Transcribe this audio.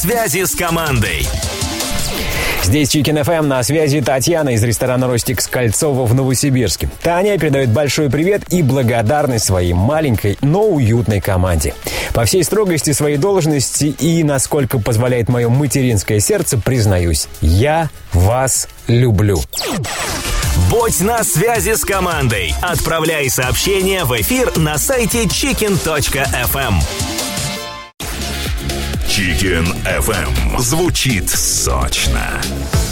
Связи с командой. Здесь Chicken FM, на связи Татьяна из ресторана «Ростикс» Кольцово в Новосибирске. Таня передает большой привет и благодарность своей маленькой, но уютной команде. По всей строгости своей должности и, насколько позволяет мое материнское сердце, признаюсь, я вас люблю. Будь на связи с командой. Отправляй сообщения в эфир на сайте chicken.fm. Chicken FM звучит сочно.